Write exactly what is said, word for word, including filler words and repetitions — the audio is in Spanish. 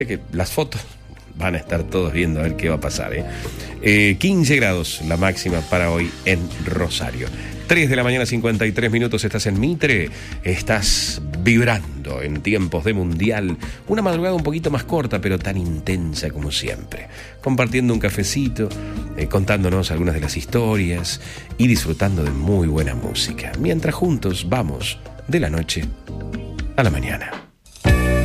que las fotos van a estar todos viendo a ver qué va a pasar, ¿eh? Eh, quince grados la máxima para hoy en Rosario. tres de la mañana, cincuenta y tres minutos, estás en Mitre, estás vibrando en tiempos de mundial. Una madrugada un poquito más corta, pero tan intensa como siempre. Compartiendo un cafecito, eh, contándonos algunas de las historias y disfrutando de muy buena música. Mientras juntos vamos de la noche a la mañana.